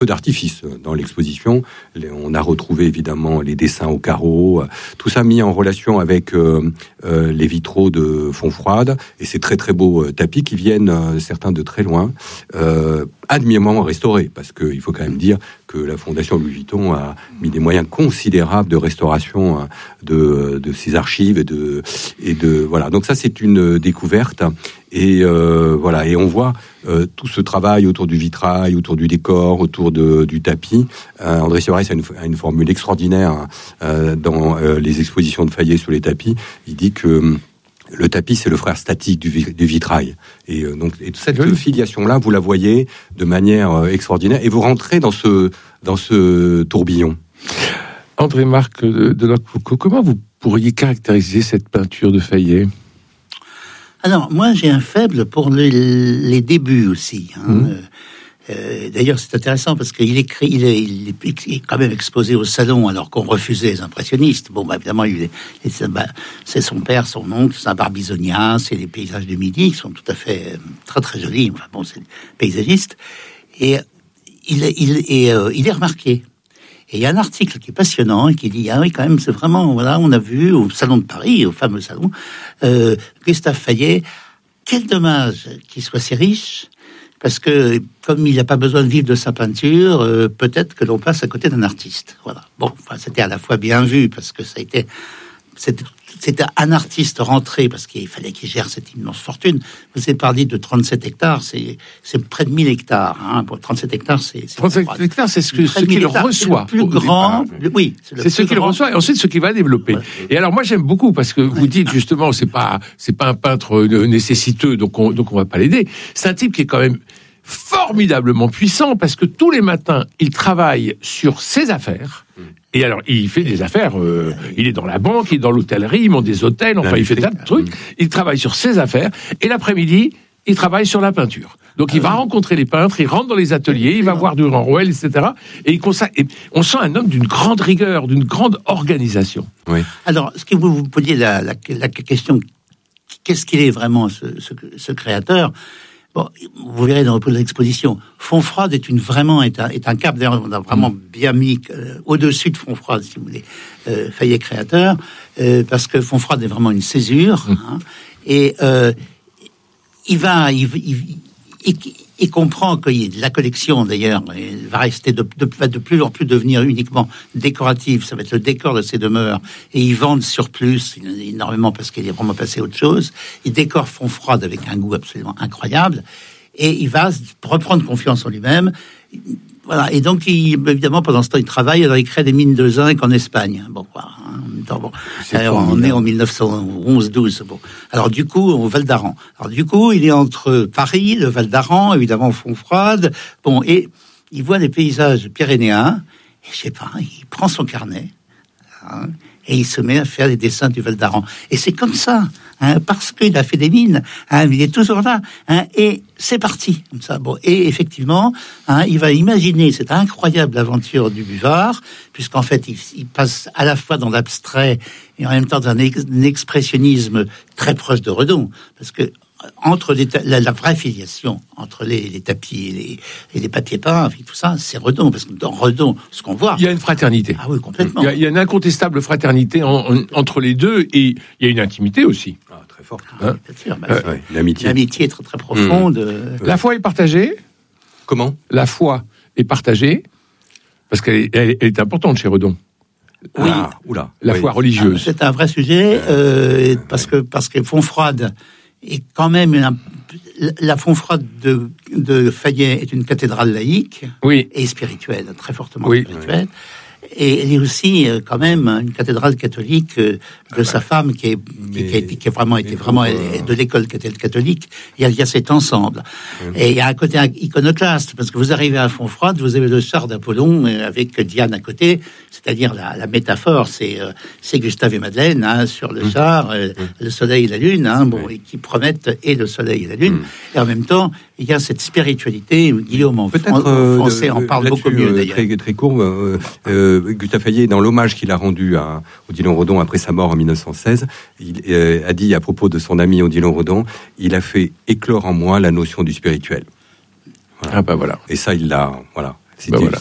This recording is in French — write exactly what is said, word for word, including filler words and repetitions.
peu d'artifice dans l'exposition. On a retrouvé évidemment les dessins au carreau, tout ça mis en relation avec euh, euh, les vitraux de Fontfroide et ces très très beaux euh, tapis qui viennent, euh, certains de très loin, euh, admirablement restaurés, parce qu'il faut quand même dire que la Fondation Louis Vuitton a mis des moyens considérables de restauration hein, de, de ces archives et de, et de voilà. Donc ça c'est une découverte. Et euh, voilà, et on voit euh, tout ce travail autour du vitrail, autour du décor, autour de, du tapis. Euh, André Sivray a une, a une formule extraordinaire euh, dans euh, les expositions de Fayet sur les tapis. Il dit que euh, le tapis c'est le frère statique du, du vitrail. Et euh, donc et cette oui. filiation-là, vous la voyez de manière euh, extraordinaire, et vous rentrez dans ce dans ce tourbillon. André Marc de, de Locquefoucauld, comment vous pourriez caractériser cette peinture de Fayet ? Alors, moi, j'ai un faible pour le, les débuts aussi. Hein. Mmh. Euh, d'ailleurs, c'est intéressant parce qu'il écrit, il est, il est quand même exposé au salon alors qu'on refusait les impressionnistes. Bon, bah, évidemment, il est, bah, c'est son père, son oncle, c'est un barbizonien, c'est les paysages du Midi qui sont tout à fait très très jolis. Enfin bon, c'est paysagiste. Et il, il, et, euh, il est remarqué. Et il y a un article qui est passionnant et qui dit ah oui quand même c'est vraiment voilà on a vu au salon de Paris au fameux salon euh, Gustave Fayet, quel dommage qu'il soit si riche parce que comme il n'a pas besoin de vivre de sa peinture euh, peut-être que l'on passe à côté d'un artiste. Voilà, bon enfin c'était à la fois bien vu parce que ça a été c'était, c'était un artiste rentré parce qu'il fallait qu'il gère cette immense fortune. Vous avez parlé de trente-sept hectares, c'est, c'est près de mille hectares. Hein. Pour trente-sept hectares, c'est... c'est trente-sept hectares, c'est ce, que, ce qu'il reçoit. C'est le plus grand... Le, oui, c'est, le c'est ce qu'il grand. reçoit et ensuite ce qu'il va développer. Ouais. Et alors moi j'aime beaucoup parce que vous dites justement c'est pas, c'est pas un peintre nécessiteux, donc on, donc on va pas l'aider. C'est un type qui est quand même formidablement puissant parce que tous les matins il travaille sur ses affaires. Et alors, il fait des affaires, euh, il est dans la banque, il est dans l'hôtellerie, il monte des hôtels, enfin, il fait plein de trucs. Il travaille sur ses affaires, et l'après-midi, il travaille sur la peinture. Donc, il va rencontrer les peintres, il rentre dans les ateliers, il va voir Durand Ruel, et cetera. Et, il consacre, et on sent un homme d'une grande rigueur, d'une grande organisation. Oui. Alors, ce que vous vous posiez la, la, la question, qu'est-ce qu'il est vraiment, ce, ce, ce créateur ? Bon, vous verrez dans l'exposition, Fontfroide est une vraiment est un, est un cap. D'ailleurs, on a vraiment bien mis euh, au-dessus de Fontfroide, si vous voulez, euh, Fayet créateur, euh, parce que Fontfroide est vraiment une césure. Mmh. Hein, et euh, il va, il, il, il, il comprend que la collection, d'ailleurs, va rester de, de, va de plus en plus devenir uniquement décorative. Ça va être le décor de ses demeures. Et ils vendent sur plus énormément parce qu'il est vraiment passé à autre chose. Il décore Fontfroide avec un goût absolument incroyable. Et il va reprendre confiance en lui-même. Voilà. Et donc, il, évidemment, pendant ce temps, il travaille. Alors, il crée des mines de zinc en Espagne. Bon, quoi. Hein, bon. Alors, on est en mille neuf cent onze douze. Bon. Alors, du coup, au Val d'Aran. Alors, du coup, il est entre Paris, le Val d'Aran, évidemment, Fontfroide. Bon, et il voit les paysages pyrénéens. Et je sais pas, il prend son carnet. Hein, et il se met à faire les dessins du Val d'Aran. Et c'est comme ça, hein, parce qu'il a fait des mines, hein, il est toujours là, hein, et c'est parti, comme ça. Bon, et effectivement, hein, il va imaginer cette incroyable aventure du buvard, puisqu'en fait, il, il passe à la fois dans l'abstrait et en même temps dans un, ex, un expressionnisme très proche de Redon, parce que entre les, la, la vraie filiation entre les, les tapis et les, et les papiers peints, tout ça, c'est Redon, parce que dans Redon, ce qu'on voit... Il y a une fraternité. Ah oui, complètement. Il y a, il y a une incontestable fraternité en, en, entre les deux, et il y a une intimité aussi. Ah, très forte. Ah, hein bien sûr. Bah, euh, ouais, l'amitié. L'amitié est très, très profonde. Mmh. La foi est partagée. Comment ? La foi est partagée, parce qu'elle est, elle est importante chez Redon. Oui, ah, oula. La oui. foi religieuse. Ah, c'est un vrai sujet, euh, parce que parce que Fontfroide est quand même une, la Fontfroide de, de Fayet est une cathédrale laïque, oui, et spirituelle, très fortement oui. spirituelle. Et elle est aussi euh, quand même une cathédrale catholique euh, de ah bah, sa femme qui, est, mais, qui, a, qui a vraiment été vraiment euh, de l'école catholique. Il y a, il y a cet ensemble. Mmh. Et il y a un côté iconoclaste, parce que vous arrivez à Fontfroide, vous avez le char d'Apollon euh, avec Diane à côté, c'est-à-dire la, la métaphore, c'est, euh, c'est Gustave et Madeleine hein, sur le mmh. char, euh, mmh. le soleil et la lune, hein, bon, et qui promettent et le soleil et la lune. Mmh. Et en même temps, il y a cette spiritualité, Guillaume en, Peut-être, en français euh, en parle beaucoup mieux d'ailleurs. Très, très court, euh, euh, Gustave Fayet, dans l'hommage qu'il a rendu à Odilon Redon après sa mort en mille neuf cent seize, il euh, a dit à propos de son ami Odilon Redon, il a fait éclore en moi la notion du spirituel. Voilà. Ah bah voilà. Et ça, il l'a, voilà. C'est Ben voilà.